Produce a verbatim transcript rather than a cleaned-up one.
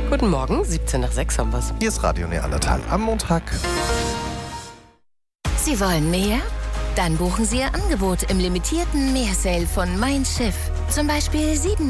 Guten Morgen, siebzehn nach sechs haben wir's. Hier ist Radio Neandertal am Montag. Sie wollen mehr? Dann buchen Sie Ihr Angebot im limitierten Meersale von Mein Schiff. Zum Beispiel sieben